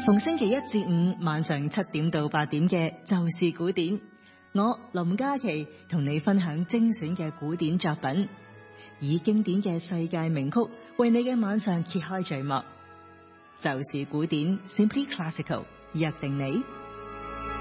逢星期一至五晚上7點到8點嘅就是古典，我林嘉琪同你分享精選嘅古典作品，以經典嘅世界名曲為你嘅晚上揭開序幕。就是古典 Simply Classical， 約定你。